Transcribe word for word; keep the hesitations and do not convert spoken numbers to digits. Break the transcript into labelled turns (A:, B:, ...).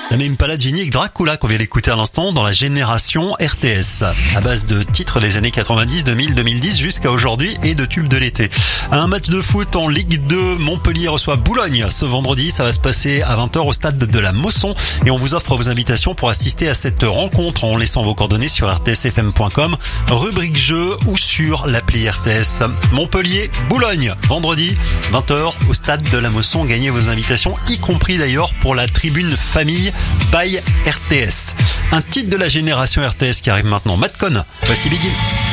A: La même Palad Genie avec Dracula qu'on vient d'écouter à l'instant dans la génération R T S. À base de titres des années quatre-vingt-dix, deux mille, deux mille dix jusqu'à aujourd'hui et de tubes de l'été. Un match de foot en Ligue deux, Montpellier reçoit Boulogne ce vendredi. Ça va se passer à vingt heures au stade de la Mosson et on vous offre vos invitations pour assister à cette rencontre en laissant vos coordonnées sur r t s f m point com, rubrique jeu ou sur l'appli R T S. Montpellier, Boulogne, vendredi, vingt heures au stade de la Mosson. Gagnez vos invitations, y compris d'ailleurs pour la tribune famille by R T S. Un titre de la génération R T S qui arrive maintenant. Madcon, voici Begin.